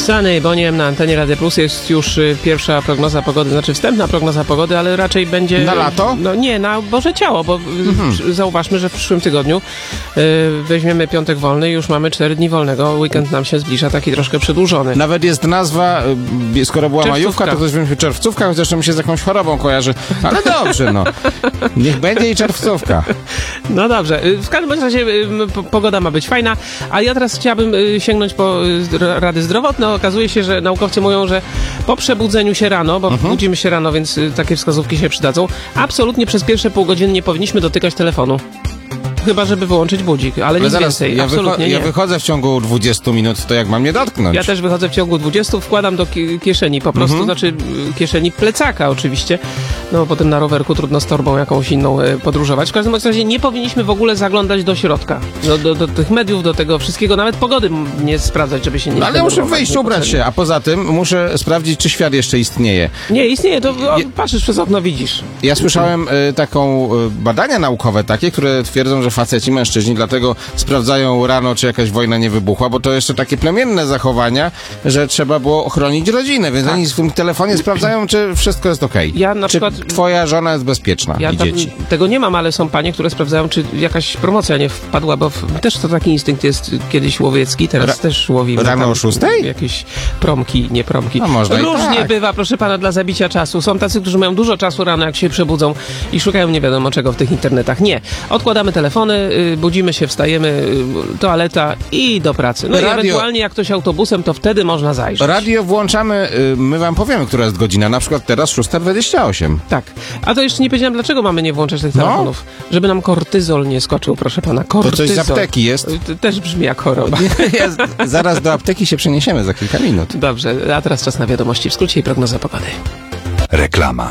Sunny Boniem na antenie Radia Plus jest już pierwsza prognoza pogody, znaczy wstępna prognoza pogody, ale raczej będzie... Na lato? No nie, na Boże Ciało, bo zauważmy, że w przyszłym tygodniu weźmiemy piątek wolny i już mamy 4 dni wolnego. Weekend nam się zbliża, taki troszkę przedłużony. Nawet jest nazwa, skoro była majówka, to ktoś wymyślił czerwcówka, chociaż mi się z jakąś chorobą kojarzy. Ale dobrze, no. Niech będzie i czerwcówka. No dobrze. W każdym razie pogoda ma być fajna, a ja teraz chciałabym sięgnąć po rady zdrowotne. Okazuje się, że naukowcy mówią, że po przebudzeniu się rano, bo budzimy się rano, więc takie wskazówki się przydadzą, absolutnie przez pierwsze pół godziny nie powinniśmy dotykać telefonu. Chyba, żeby wyłączyć budzik, ale nic więcej. Absolutnie nie. Ja wychodzę w ciągu 20 minut, to jak mam nie dotknąć? Ja też wychodzę w ciągu 20, wkładam do kieszeni po prostu, znaczy kieszeni plecaka oczywiście, no bo potem na rowerku trudno z torbą jakąś inną podróżować. W każdym razie nie powinniśmy w ogóle zaglądać do środka, do tych mediów, do tego wszystkiego, nawet pogody nie sprawdzać, żeby się nie... Ale muszę wyjść, ubrać się, a poza tym muszę sprawdzić, czy świat jeszcze istnieje. Nie, istnieje, to patrzysz przez okno, widzisz. Ja słyszałem taką badania naukowe takie, które twierdzą, że faceci, mężczyźni dlatego sprawdzają rano, czy jakaś wojna nie wybuchła, bo to jeszcze takie plemienne zachowania, że trzeba było ochronić rodzinę, więc oni w tym telefonie sprawdzają, czy wszystko jest okej. Ja na czy przykład... twoja żona jest bezpieczna i dzieci. Tego nie mam, ale są panie, które sprawdzają, czy jakaś promocja nie wpadła, bo też to taki instynkt jest kiedyś łowiecki, teraz też łowimy. Rano o 6? Jakieś promki, nie promki. No można różnie tak bywa, proszę pana, dla zabicia czasu. Są tacy, którzy mają dużo czasu rano, jak się przebudzą i szukają nie wiadomo czego w tych internetach. Nie. Odkładamy telefony, budzimy się, wstajemy, toaleta i do pracy. No i ewentualnie jak ktoś autobusem, to wtedy można zajrzeć. Radio włączamy, my wam powiemy, która jest godzina, na przykład teraz 6:28. Tak. A to jeszcze nie powiedziałem, dlaczego mamy nie włączać tych telefonów. Żeby nam kortyzol nie skoczył, proszę pana. Kortyzol. To coś z apteki jest? To też brzmi jak choroba. Zaraz do apteki się przeniesiemy za kilka minut. Dobrze, a teraz czas na wiadomości w skrócie i prognoza pogody. Reklama.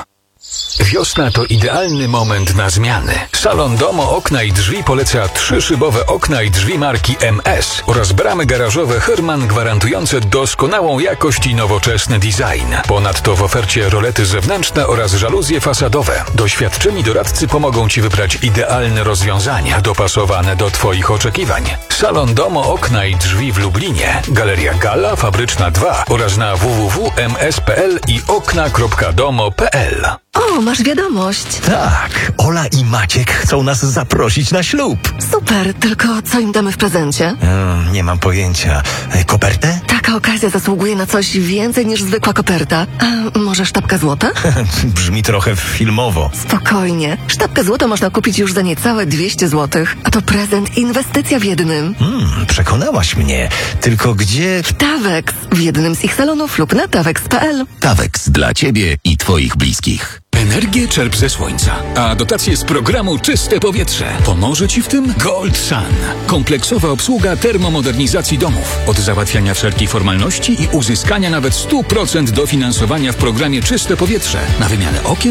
Wiosna to idealny moment na zmiany. Salon Domo Okna i Drzwi poleca 3-szybowe okna i drzwi marki MS oraz bramy garażowe Herman gwarantujące doskonałą jakość i nowoczesny design. Ponadto w ofercie rolety zewnętrzne oraz żaluzje fasadowe. Doświadczeni doradcy pomogą Ci wybrać idealne rozwiązania dopasowane do Twoich oczekiwań. Salon Domo Okna i Drzwi w Lublinie, Galeria Gala, Fabryczna 2 oraz na www.ms.pl i okna.domo.pl. O, masz wiadomość. Tak, Ola i Maciek chcą nas zaprosić na ślub. Super, tylko co im damy w prezencie? Nie mam pojęcia. Kopertę? Taka okazja zasługuje na coś więcej niż zwykła koperta. A może sztabka złota? Brzmi trochę filmowo. Spokojnie. Sztabkę złota można kupić już za niecałe 200 zł. A to prezent, inwestycja w jednym. Przekonałaś mnie. Tylko gdzie? W Tawex. W jednym z ich salonów lub na tawex.pl. Tawex dla Ciebie i Twoich bliskich. Energię czerp ze słońca, a dotacje z programu Czyste Powietrze. Pomoże Ci w tym Gold Sun. Kompleksowa obsługa termomodernizacji domów. Od załatwiania wszelkich formalności i uzyskania nawet 100% dofinansowania w programie Czyste Powietrze na wymianę okien